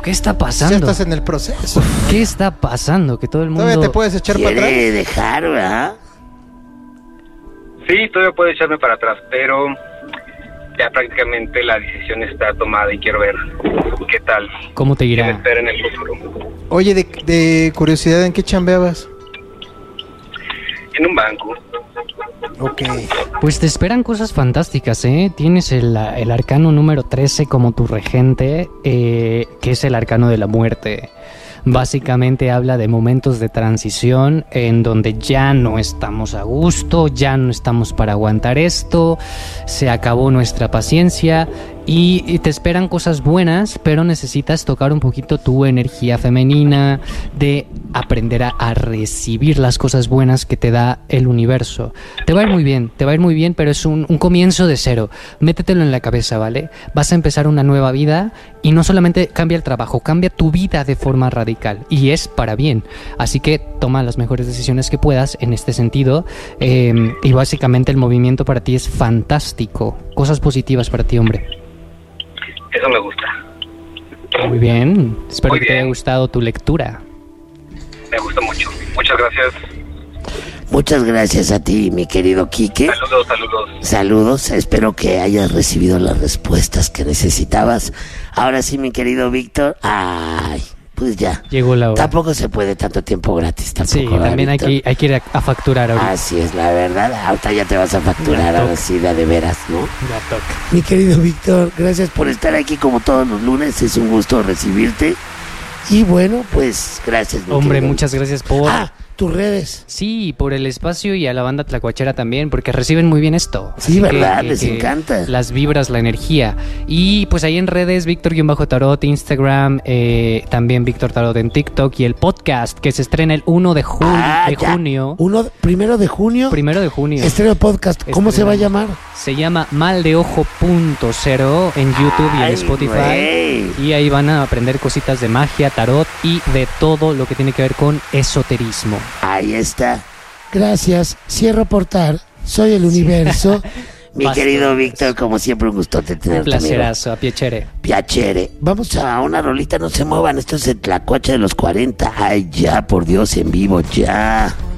¿Qué está pasando? Ya estás en el proceso. ¿Qué está pasando? Que todo el mundo... ¿Todavía te puedes echar para atrás? ¿Quiere dejar, verdad? Sí, todavía puedo echarme para atrás, pero ya prácticamente la decisión está tomada y quiero ver qué tal. ¿Cómo te ¿Qué me irá? espera en el futuro? Oye, de curiosidad, ¿en qué chambeabas? En un banco. Ok. Pues te esperan cosas fantásticas, ¿eh? Tienes el arcano número 13 como tu regente, que es el arcano de la muerte. Básicamente habla de momentos de transición en donde ya no estamos a gusto, ya no estamos para aguantar esto, se acabó nuestra paciencia y te esperan cosas buenas, pero necesitas tocar un poquito tu energía femenina, de aprender a recibir las cosas buenas que te da el universo. Te va a ir muy bien, pero es un comienzo de cero. Métetelo en la cabeza, ¿vale? Vas a empezar una nueva vida y no solamente cambia el trabajo, cambia tu vida de forma radical y es para bien. Así que toma las mejores decisiones que puedas en este sentido, y básicamente el movimiento para ti es fantástico. Cosas positivas para ti, hombre. Eso me gusta. Muy bien, espero Muy que te haya bien. gustado tu lectura. Me gusta mucho. Muchas gracias. Muchas gracias a ti, mi querido Quique. Saludos. Saludos, espero que hayas recibido las respuestas que necesitabas. Ahora sí, mi querido Víctor. Ay, pues ya. Llegó la hora. Tampoco se puede tanto tiempo gratis, tampoco. Sí, ¿verdad, también hay Víctor? que ir a facturar ahorita. Así es, la verdad. Ahorita ya te vas a facturar, Ya ahora toca. sí, de veras, ¿no? Ya toca. Mi querido Víctor, gracias por estar aquí como todos los lunes. Es un gusto recibirte. Y bueno, pues gracias, mi Hombre, querido muchas gracias por... tus redes. Sí, por el espacio y a la banda tlacuachera también, porque reciben muy bien esto. Sí, Así ¿verdad? Les encanta. Las vibras, la energía. Y pues ahí en redes, Víctor-Tarot, Instagram, también Víctor Tarot en TikTok y el podcast que se estrena el 1 de, Ya. junio. 1 de junio. 1 de junio. Estreno podcast. ¿Cómo se va a llamar? Se llama Mal de Ojo .0 en YouTube y en Ay, Spotify. güey. Y ahí van a aprender cositas de magia, tarot y de todo lo que tiene que ver con esoterismo. Ahí está. Gracias. Cierro portal. Soy el universo. Mi Basta. querido Víctor, como siempre, un gusto tenerte. Un amigo. placerazo, a piacere. Piacere. Vamos a una rolita, no se muevan. Esto es el Tlacuache de los 40. Ay, ya, por Dios, en vivo, ya.